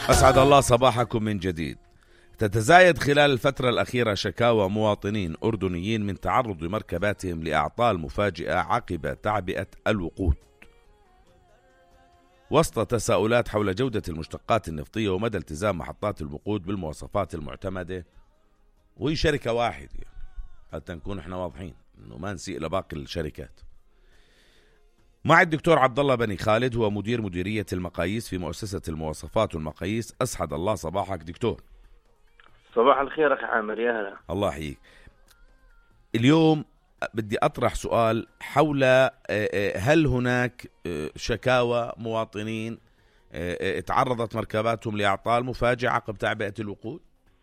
أسعد الله صباحكم من جديد. تتزايد خلال الفترة الأخيرة شكاوى مواطنين أردنيين من تعرض مركباتهم لأعطال مفاجئة عقب تعبئة الوقود، وسط تساؤلات حول جودة المشتقات النفطية ومدى التزام محطات الوقود بالمواصفات المعتمدة. وهي شركة واحدة يعني، حتى نكون احنا واضحين انه ما نسيء لباقي الشركات. مع الدكتور عبد الله بني خالد، هو مدير مديرية المقاييس في مؤسسة المواصفات والمقاييس. أسعد الله صباحك دكتور. صباح الخير أخي عامر، يا هلا. الله يحييك. اليوم بدي أطرح سؤال حول هل هناك شكاوى مواطنين تعرضت مركباتهم لأعطال مفاجئة عقب تعبئة الوقود؟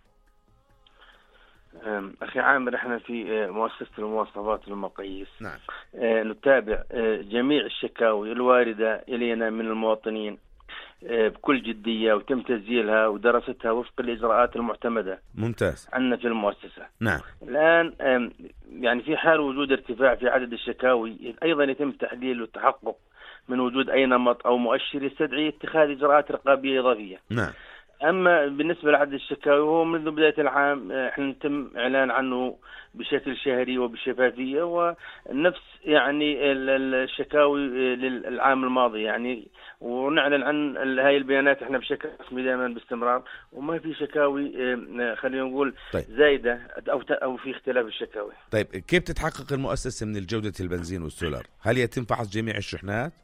أخي عامر، احنا في مؤسسة المواصفات والمقاييس نعم. نتابع جميع الشكاوي الواردة إلينا من المواطنين بكل جدية، وتم تسجيلها ودراستها وفق الإجراءات المعتمدة. ممتاز. عندنا في المؤسسة. نعم. الآن يعني في حال وجود ارتفاع في عدد الشكاوي، أيضا يتم تحليل والتحقق من وجود أي نمط أو مؤشر يستدعي اتخاذ إجراءات رقابية إضافية. نعم. أما بالنسبة لعدد الشكاوي، هو منذ بداية العام احنا نتم إعلان عنه بشكل شهري وبشفافية، ونفس يعني الشكاوي للعام الماضي يعني، ونعلن عن هاي البيانات احنا بشكل رسمي دائما باستمرار، وما في شكاوي خلينا نقول طيب. زايدة أو في اختلاف الشكاوي. طيب، كيف تتحقق المؤسسة من الجودة البنزين والسولار؟ هل يتم فحص جميع الشحنات؟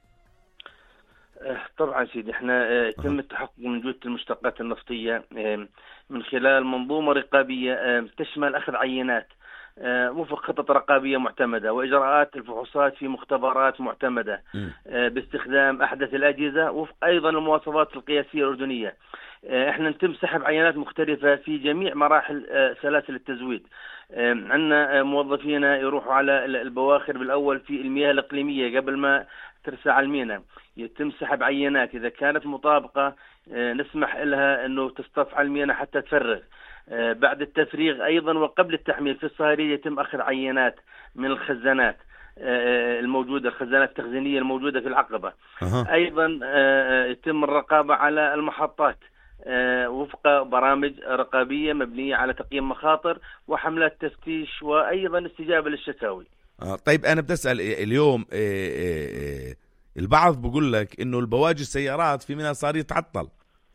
طبعا سيدي، احنا يتم التحقق من جودة المشتقات النفطية من خلال منظومة رقابية تشمل أخذ عينات وفق خطط رقابية معتمدة، وإجراءات الفحوصات في مختبرات معتمدة باستخدام أحدث الأجهزة وفق أيضا المواصفات القياسية الأردنية. احنا نتم سحب عينات مختلفة في جميع مراحل سلاسل التزويد. عندنا موظفين يروحوا على البواخر بالأول في المياه الإقليمية قبل ما ترسى على الميناء، يتم سحب عينات إذا كانت مطابقة نسمح لها أنه تصطف على الميناء حتى تفرغ. بعد التفريغ أيضا وقبل التحميل في الصهرية يتم أخذ عينات من الخزانات الموجودة، الخزانات التخزينية الموجودة في العقبة. أيضا يتم الرقابة على المحطات وفق برامج رقابية مبنية على تقييم مخاطر وحملات تفتيش، وأيضا استجابة للشكاوي. طيب، أنا بدي أسأل اليوم البعض بقول لك إنه البواجي السيارات في منها صار يتعطل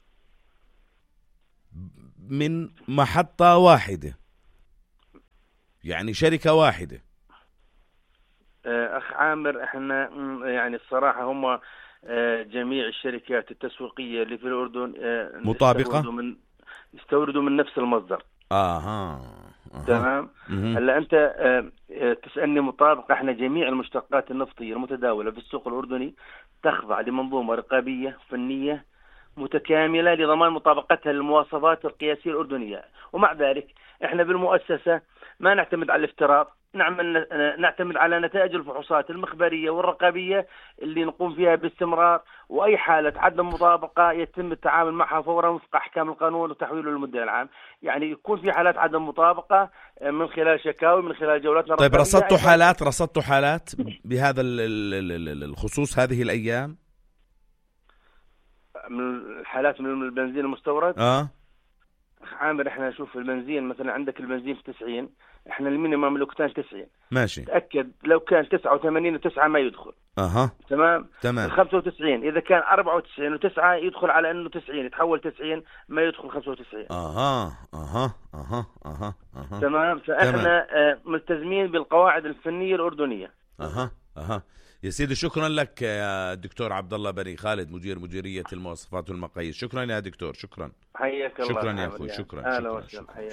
من محطة واحدة، يعني شركة واحدة. أخ عامر، احنا يعني الصراحة هم جميع الشركات التسويقية اللي في الأردن مطابقة، يستوردوا من نفس المصدر. تمام. هلا أنت تسألني مطابقة، احنا جميع المشتقات النفطية المتداولة في السوق الأردني تخضع لمنظومة رقابية فنية متكاملة لضمان مطابقتها للمواصفات القياسية الأردنية. ومع ذلك احنا بالمؤسسة ما نعتمد على الافتراض، نعتمد على نتائج الفحوصات المخبرية والرقابية اللي نقوم فيها باستمرار، وأي حالة عدم مطابقة يتم التعامل معها فورا وفق أحكام القانون وتحويله للمدعي العام. يعني يكون في حالات عدم مطابقة من خلال شكاوي، من خلال جولاتنا. طيب، رصدتوا حالات بهذا الخصوص هذه الأيام؟ من الحالات من البنزين المستورد؟ عامر، احنا نشوف البنزين مثلا، عندك البنزين في 90، احنا المينيمم الاوكتان 90. ماشي. تأكد لو كان 89 و9 ما يدخل. تمام. 95 اذا كان 94 و9 يدخل على انه 90، يتحول 90 ما يدخل 95. تمام. فاحنا ملتزمين بالقواعد الفنية الأردنية. يا سيدي، شكرا لك يا دكتور عبد الله بني خالد، مديرية المواصفات والمقاييس. شكرا يا دكتور. شكرا. حياك الله. شكرا يا اخوي. شكرا.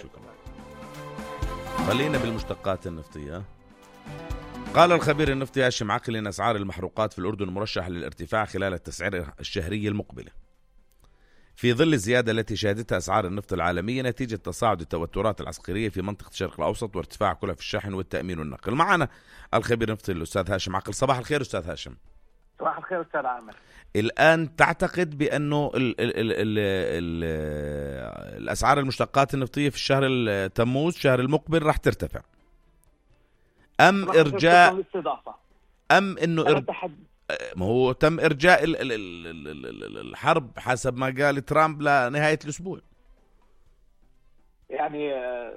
خلينا بالمشتقات النفطية. قال الخبير النفطي هاشم عقل إن أسعار المحروقات في الأردن مرشحة للارتفاع خلال التسعير الشهرية المقبلة، في ظل الزيادة التي شهدتها أسعار النفط العالمية نتيجة تصاعد التوترات العسكرية في منطقة الشرق الأوسط وارتفاع كلف الشحن والتأمين والنقل. معنا الخبير النفطي الأستاذ هاشم عقل. صباح الخير أستاذ هاشم. صباح الخير أستاذ عامر. الآن تعتقد بأنه الأسعار المشتقات النفطية في الشهر تموز الشهر المقبل راح ترتفع، أم إرجاء، أم إنه ما هو تم إرجاء الحرب حسب ما قال ترامب لنهاية الأسبوع. يعني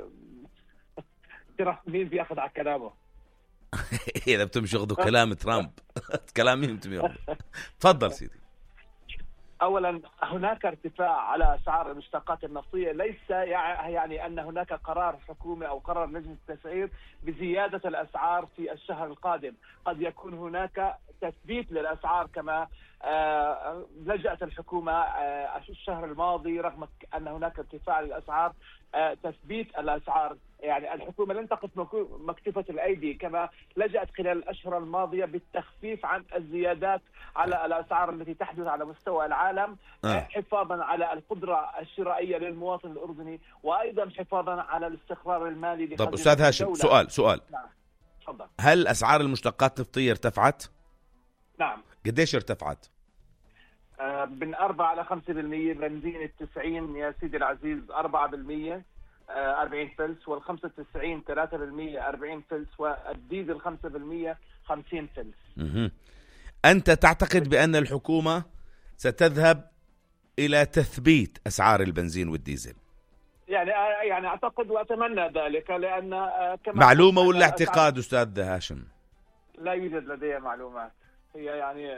ترى مين بياخذ على كلامه؟ إذا بتمشي كلام ترامب كلام مين بتمشي؟ تفضل سيدي. اولا هناك ارتفاع على اسعار المشتقات النفطيه، ليس يعني ان هناك قرار حكومي او قرار لجنه التسعير بزياده الاسعار في الشهر القادم، قد يكون هناك تثبيت للاسعار كما لجأت الحكومه الشهر الماضي رغم ان هناك ارتفاع للاسعار، تثبيت الاسعار. يعني الحكومه لن تقف مكتفة الايدي كما لجأت خلال الاشهر الماضيه بالتخفيف عن الزيادات على الاسعار التي تحدث على مستوى العالم، حفاظا على القدره الشرائيه للمواطن الاردني وايضا حفاظا على الاستقرار المالي. طب استاذ هاشم، سؤال نعم تفضل. هل اسعار المشتقات النفطيه ارتفعت؟ نعم. قديش ارتفعت؟ من 4 إلى 5%. بنزين ال90 يا سيدي العزيز 4%، 40 فلس، وال95 3% 40 فلس، والديزل 5% 50 فلس. أنت تعتقد بأن الحكومة ستذهب إلى تثبيت أسعار البنزين والديزل؟ يعني أعتقد وأتمنى ذلك، لأن كما معلومة ولا اعتقاد أستاذ هاشم؟ لا يوجد لدي معلومات، هي يعني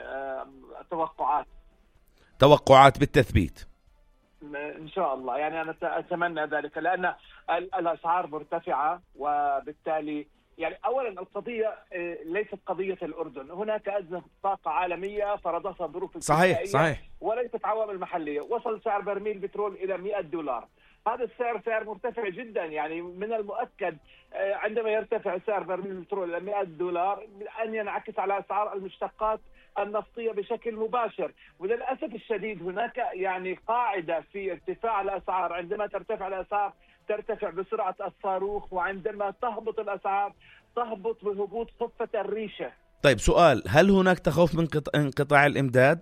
توقعات بالتثبيت إن شاء الله. يعني أنا أتمنى ذلك لأن الأسعار مرتفعة، وبالتالي يعني أولا القضية ليست قضية الأردن، هناك أزمة طاقة عالمية فرضتها ظروف صحيح وليست عوامل محلية. وصل سعر برميل بترول إلى $100، هذا السعر سعر مرتفع جدا. يعني من المؤكد عندما يرتفع سعر برميل البترول إلى $100 أن ينعكس على أسعار المشتقات النفطية بشكل مباشر. وللأسف الشديد هناك يعني قاعدة في ارتفاع الأسعار، عندما ترتفع الأسعار ترتفع بسرعة الصاروخ، وعندما تهبط الأسعار تهبط بهبوط خفة الريشة. طيب سؤال، هل هناك تخوف من انقطاع الإمداد؟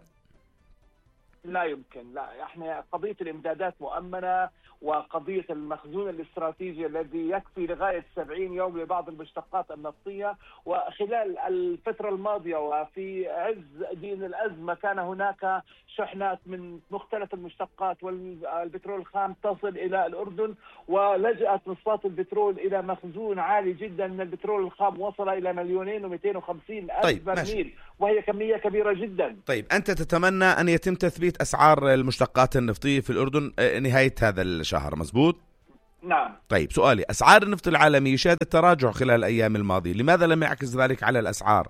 لا يمكن، لا. احنا قضية الإمدادات مؤمنة، وقضية المخزون الاستراتيجي الذي يكفي لغاية 70 يوم لبعض المشتقات النفطية. وخلال الفترة الماضية وفي عز دين الأزمة كان هناك شحنات من مختلف المشتقات والبترول الخام تصل إلى الأردن، ولجأت مصفات البترول إلى مخزون عالي جدا من البترول الخام، وصل إلى 2,250,000 برميل، وهي كمية كبيرة جدا. طيب أنت تتمنى أن يتم تثبيت أسعار المشتقات النفطية في الأردن نهاية هذا الشهر، مظبوط؟ نعم. طيب سؤالي، أسعار النفط العالمي شهدت تراجع خلال الأيام الماضية، لماذا لم يعكس ذلك على الأسعار؟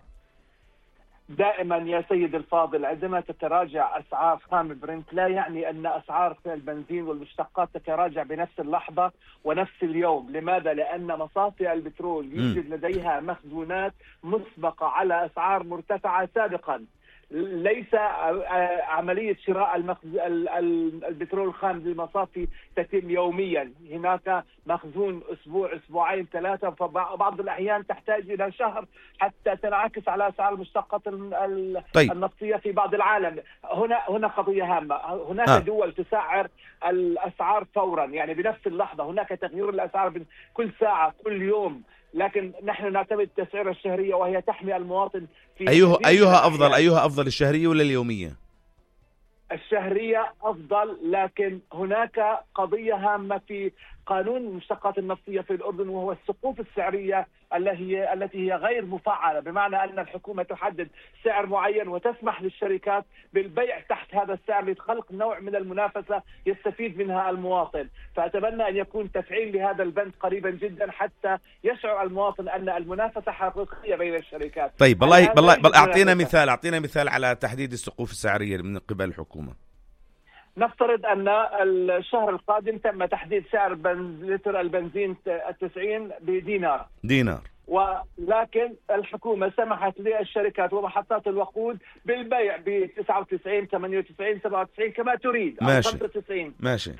دائما يا سيد الفاضل عندما تتراجع أسعار خام برنت لا يعني أن أسعار البنزين والمشتقات تتراجع بنفس اللحظة ونفس اليوم. لماذا؟ لأن مصافي البترول يوجد لديها مخزونات مسبقة على أسعار مرتفعة سابقا. ليس عملية شراء البترول الخام للمصافي تتم يوميا، هناك مخزون أسبوع، أسبوعين، 3، فبعض الأحيان تحتاج إلى شهر حتى تنعكس على أسعار المشتقات النفطية في بعض العالم. هنا قضية هامة، هناك دول تسعر الأسعار فورا، يعني بنفس اللحظة. هناك تغيير الأسعار كل ساعة كل يوم، لكن نحن نعتمد التسعيرة الشهرية وهي تحمي المواطن في أيها أفضل الشهرية ولا اليومية؟ الشهرية أفضل، لكن هناك قضية هامة في قانون المشتقات النفطية في الأردن، وهو السقوف السعرية التي هي غير مفعلة، بمعنى أن الحكومة تحدد سعر معين وتسمح للشركات بالبيع تحت هذا السعر لخلق نوع من المنافسة يستفيد منها المواطن. فأتمنى أن يكون تفعيل لهذا البند قريبا جدا حتى يشعر المواطن أن المنافسة حقيقية بين الشركات. طيب بالله أعطينا مثال على تحديد السقوف السعرية من قبل الحكومة. نفترض أن الشهر القادم تم تحديد سعر لتر البنزين 90 بدينار، ولكن الحكومة سمحت للشركات ومحطات الوقود بالبيع ب 99 98 97 كما تريد، أو 95. ماشي.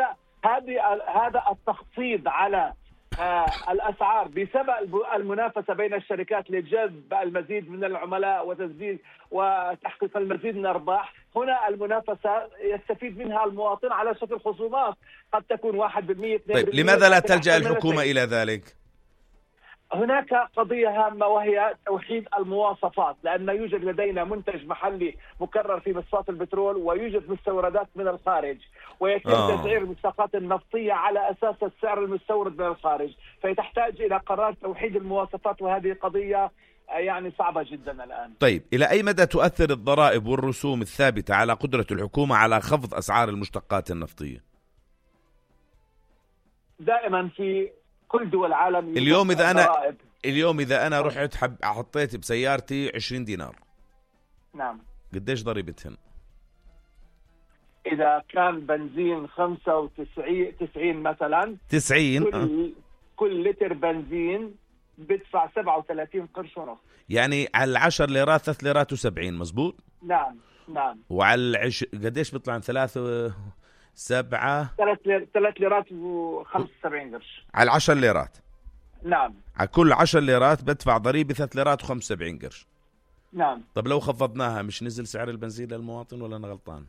هذا التخفيض على الأسعار بسبب المنافسة بين الشركات لجذب المزيد من العملاء وتسديد وتحقيق المزيد من الأرباح. هنا المنافسة يستفيد منها المواطن على شكل خصومات قد تكون 1%. طيب لماذا لا تلجأ الحكومة إلى ذلك؟ هناك قضية هامة وهي توحيد المواصفات، لأن يوجد لدينا منتج محلي مكرر في مصفات البترول ويوجد مستوردات من الخارج، ويتم تسعير المشتقات النفطية على أساس السعر المستورد من الخارج، فتحتاج إلى قرار توحيد المواصفات، وهذه قضية يعني صعبة جدا الآن. طيب إلى أي مدى تؤثر الضرائب والرسوم الثابتة على قدرة الحكومة على خفض أسعار المشتقات النفطية؟ دائما في كل دول العالم اليوم إذا أنا رحت حطيت بسيارتي 20 دينار، نعم، قديش ضريبتهن؟ إذا كان بنزين 95 مثلا 90 كل لتر بنزين بدفع 37 قرش ونص، يعني على 10 ليرات 3 ليرات و70، مزبوط؟ نعم نعم. وعلى قديش بيطلع عن 3 ليرات و75 قرش على 10 ليرات. نعم. على كل 10 ليرات بدفع ضريبة 3 ليرات و75 قرش. نعم. طب لو خفضناها مش نزل سعر البنزين للمواطن ولا أنا غلطان؟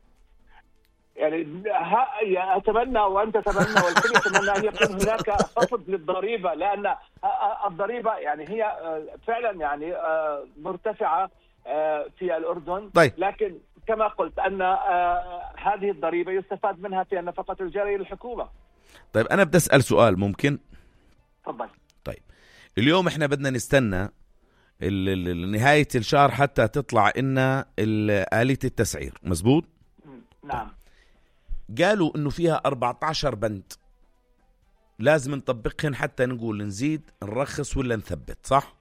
يعني أتمنى وأنت تتمنى والكل يتمنى أن يكون هناك خفض للضريبة، لأن الضريبة يعني هي فعلا يعني مرتفعة في الأردن. طيب. لكن كما قلت أن هذه الضريبة يستفاد منها في النفقات الجارية للحكومة. طيب أنا بدي أسأل سؤال ممكن؟ تفضل. طيب اليوم إحنا بدنا نستنى نهاية الشهر حتى تطلع إن آلية التسعير، مزبوط؟ نعم. قالوا إنه فيها 14 بند لازم نطبقهن حتى نقول نزيد نرخص ولا نثبت، صح؟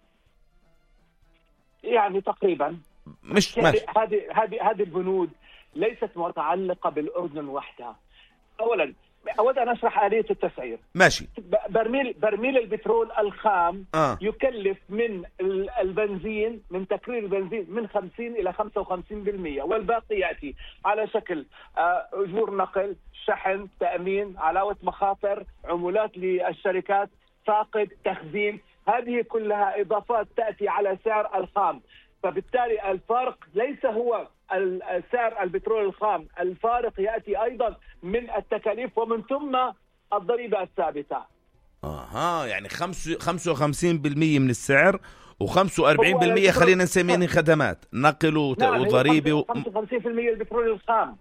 يعني تقريبا. مش يعني هذه البنود ليست متعلقة بالأردن وحدها. أولا أود أن أشرح آلية التسعير. ماشي. برميل البترول الخام يكلف من البنزين، من تكرير البنزين من 50 إلى 55%، والباقي يأتي على شكل أجور نقل، شحن، تأمين، علاوة مخاطر، عمولات للشركات، فاقد، تخزين. هذه كلها إضافات تأتي على سعر الخام، فبالتالي الفارق ليس هو سعر البترول الخام، الفارق يأتي أيضا من التكاليف ومن ثم الضريبة الثابتة. يعني 55% من السعر و45% خلينا نسميه خدمات نقل وضريبة 55% البترول الخام.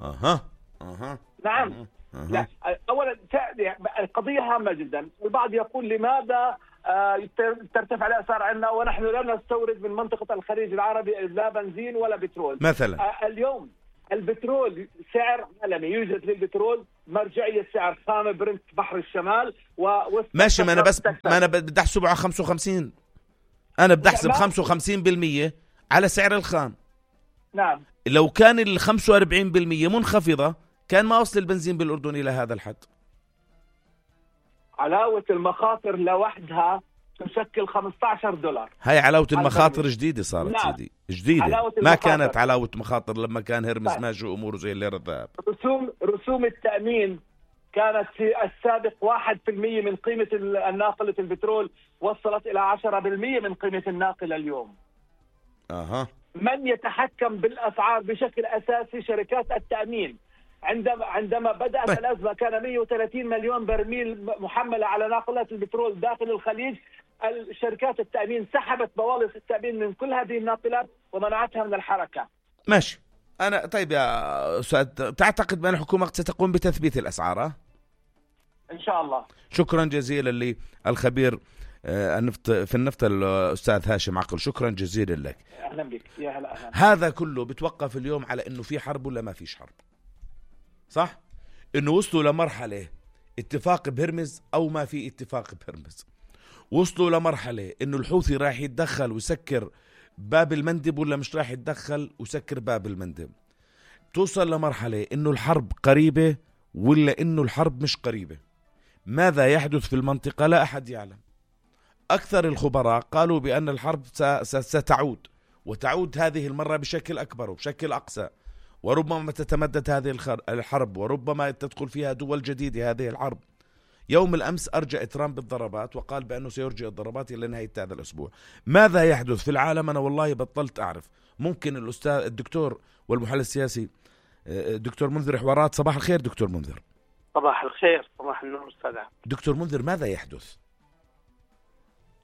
نعم. لا أولا القضية هامة جدا. البعض يقول لماذا ترتفع الأسعار عندنا ونحن لا نستورد من منطقة الخليج العربي لا بنزين ولا بترول مثلا. اليوم البترول سعر عالمي، يوجد للبترول مرجعية سعر خام برنت بحر الشمال ماشي. ما أنا بدي أحسب على 55. أنا بدي أحسب 55% على سعر الخام. نعم. لو كان 45% منخفضة كان ما وصل البنزين بالأردن إلى هذا الحد. علاوة المخاطر لوحدها تشكل $15. هاي علاوة المخاطر جديدة صارت. نعم. سيدي جديدة، ما كانت علاوة مخاطر لما كان هرمس ماشي أموره زي الليرة الذهب. رسوم التأمين كانت في السابق 1% من قيمة الناقلة البترول، وصلت إلى 10% من قيمة الناقلة اليوم. من يتحكم بالأسعار بشكل أساسي؟ شركات التأمين. عندما بدأت الأزمة كان 130 مليون برميل محملة على ناقلات البترول داخل الخليج. الشركات التأمين سحبت بوالص التأمين من كل هذه الناقلات ومنعتها من الحركة. ماشي. أنا طيب يا أستاذ، تعتقد بأن الحكومة ستقوم بتثبيت الأسعار؟ إن شاء الله. شكرا جزيلا للخبير في النفط الأستاذ هاشم عقل، شكرا جزيلا لك. أهلا بك. يا هلا. هذا كله بتوقف اليوم على إنه في حرب ولا ما فيش حرب، صح؟ إنه وصلوا لمرحلة اتفاق بهرمز أو ما في اتفاق بهرمز، وصلوا لمرحلة إنه الحوثي راح يتدخل ويسكر باب المندب ولا مش راح يتدخل ويسكر باب المندب، توصل لمرحلة إنه الحرب قريبة ولا إنه الحرب مش قريبة. ماذا يحدث في المنطقة لا أحد يعلم. أكثر الخبراء قالوا بأن الحرب ستعود، وتعود هذه المرة بشكل أكبر وبشكل أقسى، وربما تتمدد هذه الحرب، وربما تدخل فيها دول جديدة هذه الحرب. يوم الأمس أرجع ترامب بالضربات وقال بأنه سيرجع الضربات إلى نهاية هذا الأسبوع. ماذا يحدث في العالم أنا والله بطلت أعرف. ممكن الأستاذ الدكتور والمحلل السياسي دكتور منذر حوارات. صباح الخير دكتور منذر. صباح الخير. صباح النور أستاذ. دكتور منذر، ماذا يحدث؟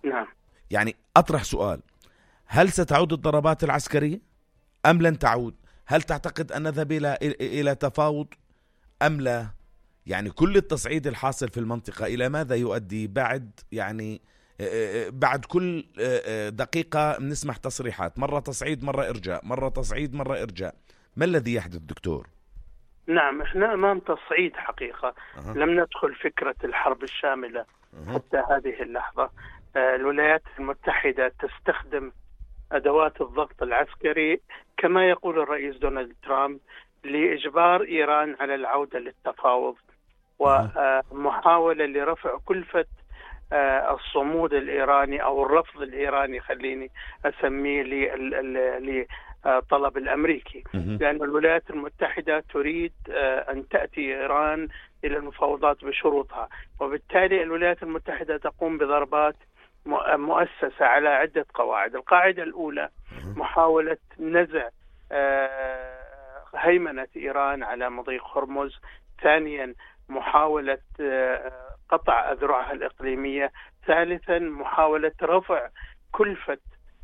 نعم. يعني أطرح سؤال: هل ستعود الضربات العسكرية أم لن تعود؟ هل تعتقد أن نذهب إلى تفاوض أم لا؟ يعني كل التصعيد الحاصل في المنطقة إلى ماذا يؤدي بعد كل دقيقة بنسمع تصريحات، مرة تصعيد مرة إرجاء، مرة تصعيد مرة إرجاء. ما الذي يحدث دكتور؟ نعم، احنا امام تصعيد حقيقة. لم ندخل فكرة الحرب الشاملة حتى هذه اللحظة. الولايات المتحدة تستخدم أدوات الضغط العسكري كما يقول الرئيس دونالد ترامب لإجبار إيران على العودة للتفاوض ومحاولة لرفع كلفة الصمود الإيراني أو الرفض الإيراني، خليني أسميه، لطلب الأمريكي، لأن الولايات المتحدة تريد أن تأتي إيران إلى المفاوضات بشروطها، وبالتالي الولايات المتحدة تقوم بضربات مؤسسة على عدة قواعد. القاعدة الأولى محاولة نزع هيمنة إيران على مضيق هرمز. ثانيا محاولة قطع أذرعها الإقليمية. ثالثا محاولة رفع كلفة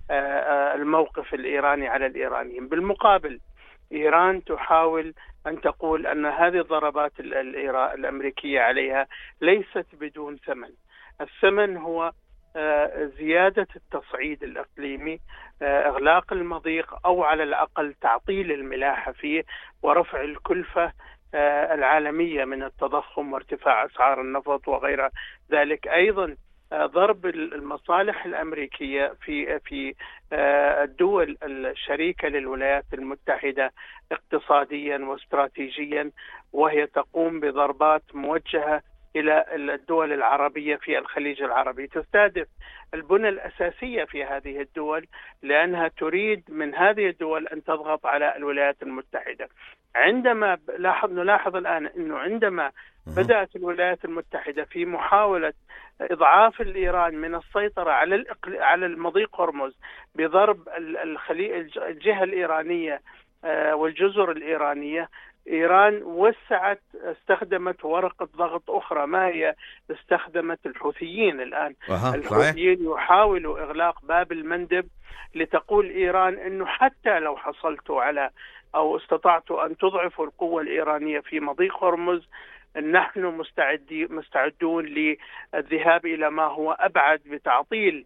الموقف الإيراني على الإيرانيين. بالمقابل إيران تحاول أن تقول أن هذه الضربات الأمريكية عليها ليست بدون ثمن. الثمن هو زيادة التصعيد الإقليمي، إغلاق المضيق أو على الأقل تعطيل الملاحة فيه، ورفع الكلفة العالمية من التضخم وارتفاع أسعار النفط وغير ذلك. أيضا ضرب المصالح الأمريكية في الدول الشريكة للولايات المتحدة اقتصاديا واستراتيجيا، وهي تقوم بضربات موجهة إلى الدول العربية في الخليج العربي، تستهدف البنى الأساسية في هذه الدول، لأنها تريد من هذه الدول أن تضغط على الولايات المتحدة. عندما نلاحظ الآن أنه عندما بدأت الولايات المتحدة في محاولة إضعاف الإيران من السيطرة على المضيق هرمز بضرب الجهة الإيرانية والجزر الإيرانية، إيران استخدمت ورقة ضغط أخرى. ما هي؟ استخدمت الحوثيين الآن. الحوثيين يحاولوا إغلاق باب المندب لتقول إيران أنه حتى لو حصلتوا على أو استطعتوا أن تضعفوا القوة الإيرانية في مضيق هرمز، نحن مستعدون للذهاب إلى ما هو أبعد بتعطيل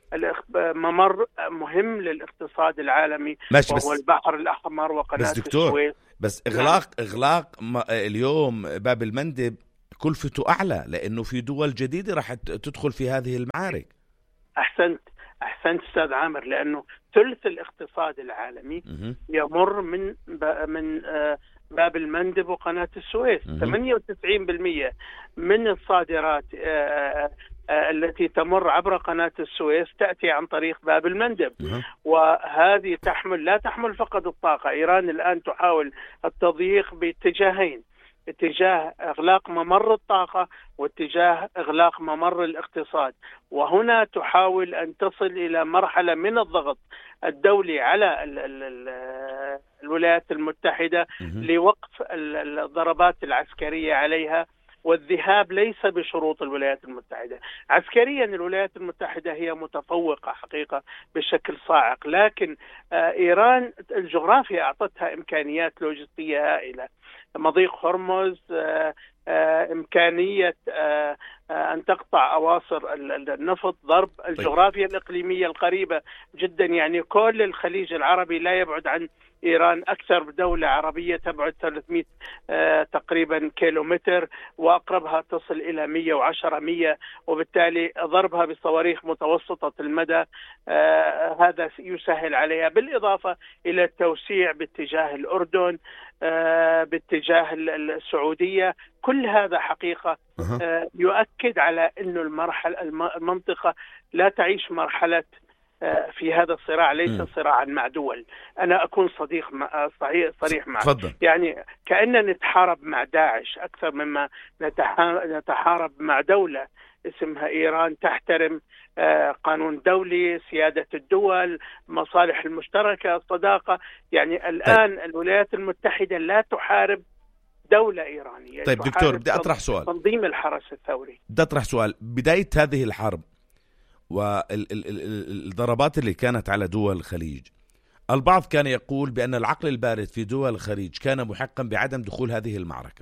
ممر مهم للاقتصاد العالمي، وهو البحر الأحمر وقناة السويس. بس إغلاق اليوم باب المندب كلفته أعلى، لأنه في دول جديدة راح تدخل في هذه المعارك. أحسنت أستاذ عامر، لأنه ثلث الاقتصاد العالمي يمر من باب المندب وقناة السويس. 98% من الصادرات التي تمر عبر قناة السويس تأتي عن طريق باب المندب، وهذه لا تحمل فقط الطاقة. إيران الآن تحاول التضييق باتجاهين: اتجاه إغلاق ممر الطاقة واتجاه إغلاق ممر الاقتصاد، وهنا تحاول أن تصل إلى مرحلة من الضغط الدولي على الولايات المتحدة لوقف الضربات العسكرية عليها والذهاب ليس بشروط الولايات المتحدة. عسكريا الولايات المتحدة هي متفوقة حقيقة بشكل صاعق، لكن إيران الجغرافيا أعطتها إمكانيات لوجستية هائلة. مضيق هرمز، إمكانية أن تقطع أواصر النفط، ضرب الجغرافيا الإقليمية القريبة جدا. يعني كل الخليج العربي لا يبعد عن إيران. أكثر دولة عربية تبعد 300 تقريبا كيلومتر، وأقربها تصل إلى 110 وبالتالي ضربها بصواريخ متوسطة المدى هذا يسهل عليها، بالإضافة إلى التوسيع باتجاه الأردن، باتجاه السعودية. كل هذا حقيقة يؤكد على أنه المنطقة لا تعيش مرحلة في هذا الصراع، ليس صراعا مع دول. أنا أكون صريح معك. تفضل. يعني كأننا نتحارب مع داعش أكثر مما نتحارب مع دولة اسمها إيران تحترم قانون دولي، سيادة الدول، مصالح المشتركة، الصداقة. يعني الآن الولايات المتحدة لا تحارب دولة إيرانية. طيب دكتور، بدي أطرح سؤال. تنظيم الحرس الثوري. بدي أطرح سؤال. بداية هذه الحرب والضربات اللي كانت على دول الخليج، البعض كان يقول بأن العقل البارد في دول الخليج كان محقا بعدم دخول هذه المعركة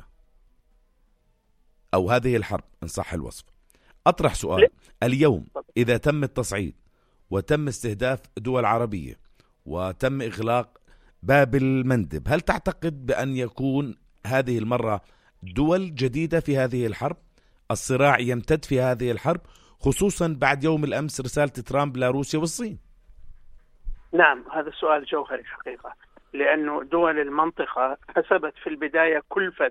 أو هذه الحرب إن صح الوصف. أطرح سؤال: اليوم إذا تم التصعيد وتم استهداف دول عربية وتم إغلاق باب المندب، هل تعتقد بأن يكون هذه المرة دول جديدة في هذه الحرب؟ الصراع يمتد في هذه الحرب، خصوصا بعد يوم الأمس رسالة ترامب لروسيا والصين. نعم، هذا سؤال جوهري حقيقة، لأنه دول المنطقة حسبت في البداية كلفة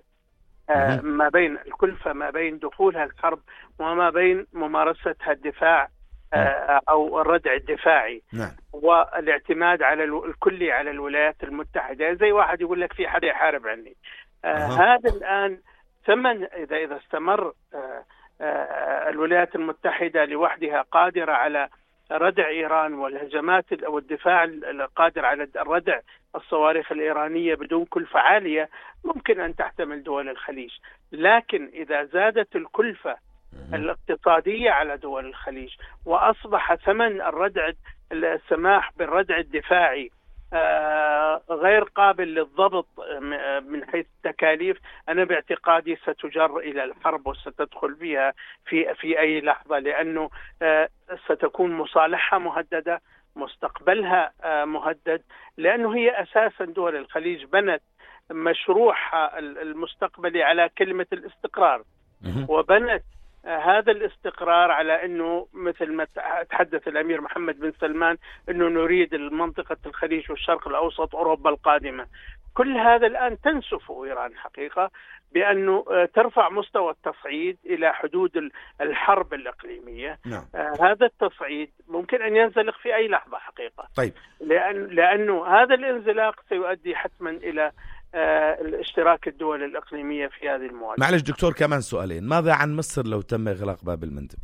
ما بين دخولها الحرب وما بين ممارستها الدفاع أو الردع الدفاعي. نعم. والاعتماد على الكلي على الولايات المتحدة، زي واحد يقول لك في حدا يحارب عني. هذا الآن ثمن إذا استمر الولايات المتحدة لوحدها قادرة على ردع إيران والهجمات أو الدفاع القادر على ردع الصواريخ الإيرانية بدون كلفة عالية، ممكن أن تحتمل دول الخليج. لكن إذا زادت الكلفة الاقتصادية على دول الخليج وأصبح ثمن السماح بالردع الدفاعي غير قابل للضبط من حيث التكاليف، أنا باعتقادي ستجر إلى الحرب وستدخل فيها في أي لحظة، لأنه ستكون مصالحها مهددة، مستقبلها مهدد، لأنه هي أساسا دول الخليج بنت مشروعها المستقبلي على كلمة الاستقرار، وبنت هذا الاستقرار على أنه مثل ما تحدث الأمير محمد بن سلمان أنه نريد المنطقة الخليج والشرق الأوسط أوروبا القادمة. كل هذا الآن تنسف إيران حقيقة بأنه ترفع مستوى التصعيد إلى حدود الحرب الإقليمية. نعم. هذا التصعيد ممكن أن ينزلق في أي لحظة حقيقة. طيب. لأنه هذا الانزلاق سيؤدي حتما إلى الاشتراك الدول الإقليمية في هذه المواجهة. معلش دكتور، كمان سؤالين: ماذا عن مصر لو تم إغلاق باب المندب؟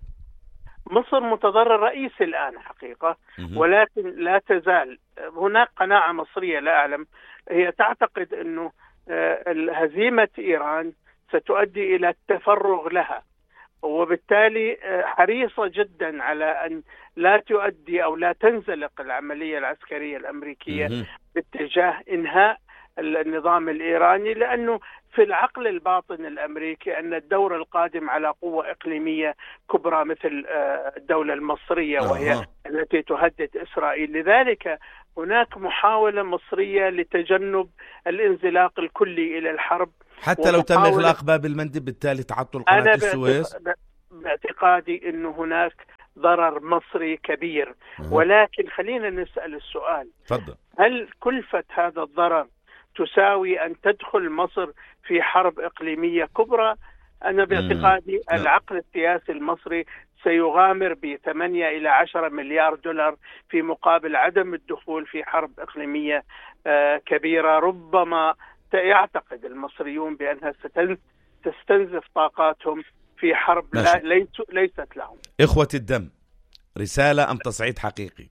مصر متضرر رئيسي الآن حقيقة، ولكن لا تزال هناك قناعة مصرية لا أعلم، هي تعتقد أنه هزيمة إيران ستؤدي إلى التفرغ لها، وبالتالي حريصة جدا على أن لا تؤدي أو لا تنزلق العملية العسكرية الأمريكية باتجاه إنهاء النظام الإيراني، لأنه في العقل الباطن الأمريكي أن الدور القادم على قوة إقليمية كبرى مثل الدولة المصرية وهي التي تهدد إسرائيل. لذلك هناك محاولة مصرية لتجنب الانزلاق الكلي إلى الحرب، حتى لو تم إغلاق باب المندب بالتالي تعطل قناة السويس. باعتقادي أنه هناك ضرر مصري كبير، ولكن خلينا نسأل السؤال: فضل. هل كلفة هذا الضرر تساوي أن تدخل مصر في حرب إقليمية كبرى؟ أنا باعتقادي العقل السياسي المصري سيغامر ب8 إلى 10 مليار دولار في مقابل عدم الدخول في حرب إقليمية كبيرة. ربما يعتقد المصريون بأنها ستستنزف طاقاتهم في حرب ليست لهم. إخوة الدم، رسالة أم تصعيد حقيقي؟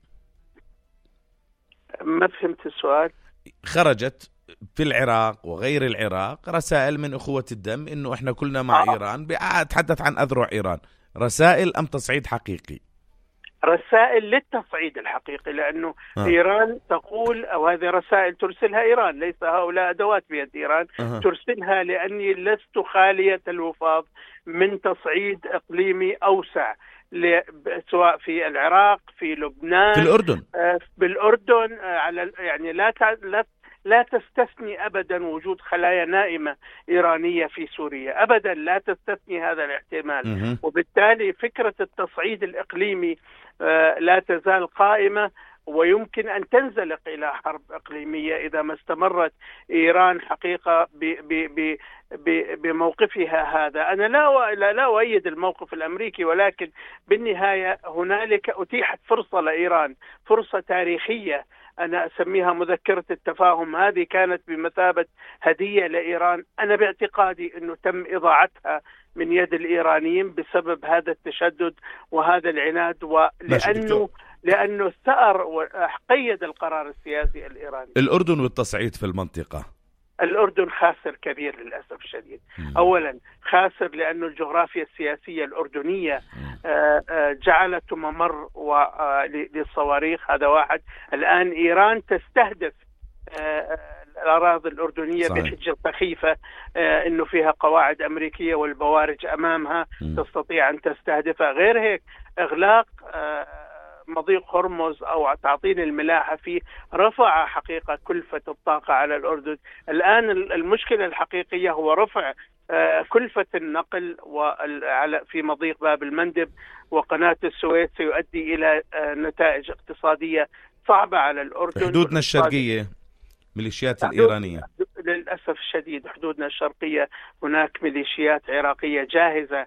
ما فهمت السؤال. خرجت في العراق وغير العراق رسائل من أخوة الدم إنه إحنا كلنا مع إيران، أتحدث عن أذرع إيران، رسائل أم تصعيد حقيقي؟ رسائل للتصعيد الحقيقي، لأنه إيران تقول، أو هذه رسائل ترسلها إيران، ليس هؤلاء أدوات بيد إيران، ترسلها لأني لست خالية الوفاض من تصعيد إقليمي أوسع، سواء في العراق، في لبنان، في الأردن، بالأردن، على يعني لا تستثني أبدا وجود خلايا نائمة إيرانية في سوريا، أبدا لا تستثني هذا الاحتمال. وبالتالي فكرة التصعيد الإقليمي لا تزال قائمة، ويمكن أن تنزلق إلى حرب إقليمية إذا ما استمرت إيران حقيقة بموقفها هذا. أنا لا أؤيد الموقف الأمريكي، ولكن بالنهاية هنالك أتيحت فرصة لإيران، فرصة تاريخية، أنا أسميها مذكرة التفاهم. هذه كانت بمثابة هدية لإيران، أنا باعتقادي أنه تم إضاعتها من يد الإيرانيين بسبب هذا التشدد وهذا العناد، لأنه ثأر وقيد القرار السياسي الإيراني. الأردن والتصعيد في المنطقة، الأردن خاسر كبير للأسف الشديد. أولا خاسر لأن الجغرافيا السياسية الأردنية جعلته ممر للصواريخ، هذا واحد. الآن إيران تستهدف الأراضي الأردنية بحجة سخيفة أنه فيها قواعد أمريكية والبوارج أمامها تستطيع أن تستهدفها. غير هيك إغلاق مضيق هرمز أو تعطيل الملاحة فيه رفع حقيقة كلفة الطاقة على الأردن. الآن المشكلة الحقيقية هو رفع كلفة النقل في مضيق باب المندب وقناة السويس سيؤدي إلى نتائج اقتصادية صعبة على الأردن. حدودنا الشرقية ميليشيات الإيرانية للأسف الشديد، حدودنا الشرقية هناك ميليشيات عراقية جاهزة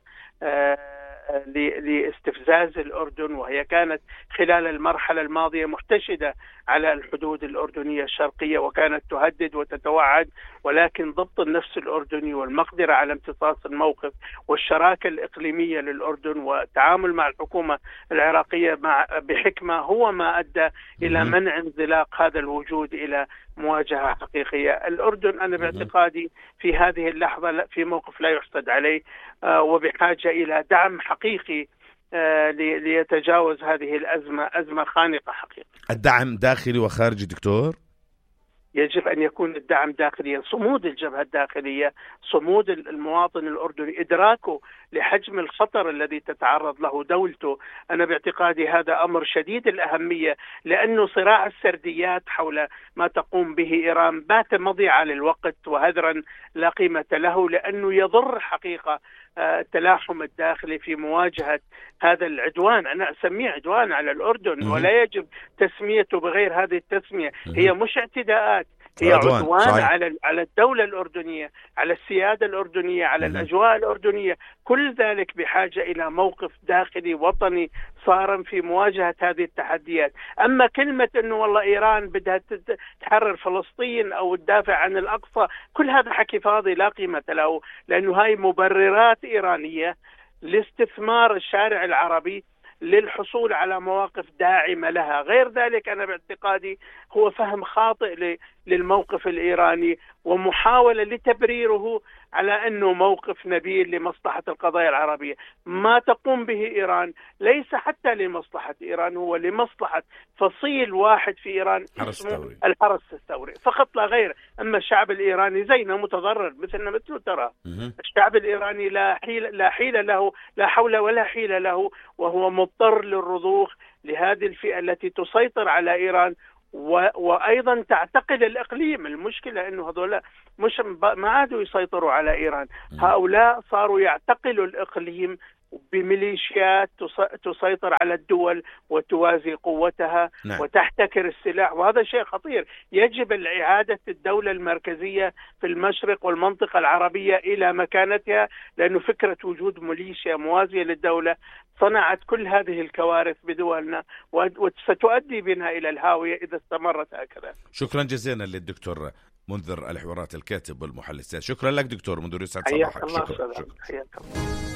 لاستفزاز الأردن، وهي كانت خلال المرحلة الماضية محتشدة على الحدود الأردنية الشرقية وكانت تهدد وتتوعد، ولكن ضبط النفس الأردني والمقدرة على امتصاص الموقف والشراكة الإقليمية للأردن والتعامل مع الحكومة العراقية بحكمة هو ما أدى إلى منع انزلاق هذا الوجود إلى مواجهة حقيقية. الأردن أنا باعتقادي في هذه اللحظة في موقف لا يحسد عليه، وبحاجة إلى دعم حقيقي ليتجاوز هذه الأزمة، أزمة خانقة حقيقة. الدعم داخلي وخارجي دكتور؟ يجب أن يكون الدعم داخليا، صمود الجبهة الداخلية، صمود المواطن الأردني، إدراكه لحجم الخطر الذي تتعرض له دولته. أنا باعتقادي هذا أمر شديد الأهمية، لأنه صراع السرديات حول ما تقوم به إيران بات مضيعة للوقت وهدرا لا قيمة له، لأنه يضر حقيقة التلاحم الداخلي في مواجهة هذا العدوان. أنا أسميه عدوان على الأردن ولا يجب تسميته بغير هذه التسمية. هي مش اعتداءات، هي عدوان على الدولة الأردنية، على السيادة الأردنية، على الأجواء الأردنية. كل ذلك بحاجة إلى موقف داخلي وطني صارم في مواجهة هذه التحديات. أما كلمة أنه والله إيران بدها تحرر فلسطين أو تدافع عن الأقصى، كل هذا حكي فاضي لا قيمة له، لأنه هاي مبررات إيرانية لاستثمار الشارع العربي للحصول على مواقف داعمة لها. غير ذلك أنا باعتقادي هو فهم خاطئ للموقف الإيراني ومحاولة لتبريره على أنه موقف نبيل لمصلحة القضايا العربية. ما تقوم به إيران ليس حتى لمصلحة إيران، هو لمصلحة فصيل واحد في إيران اسمه الحرس الثوري فقط لا غير. أما الشعب الإيراني زينا متضرر مثله ترى. الشعب الإيراني لا حيل له، لا حول ولا حيل له، وهو مضطر للرضوخ لهذه الفئة التي تسيطر على إيران وأيضا تعتقل الإقليم. المشكلة أنه هذولا مش ما عادوا يسيطروا على إيران، هؤلاء صاروا يعتقلوا الإقليم بميليشيات تسيطر على الدول وتوازي قوتها وتحتكر السلاح، وهذا شيء خطير. يجب إعادة الدولة المركزية في المشرق والمنطقة العربية إلى مكانتها، لأنه فكرة وجود ميليشيا موازية للدولة صنعت كل هذه الكوارث بدولنا وستؤدي بنا إلى الهاوية إذا استمرت هكذا. شكرا جزيلا للدكتور منذر الحوارات الكاتب والمحلل السياسي. شكرا لك دكتور منذر، يسعد صباحك. شكرا.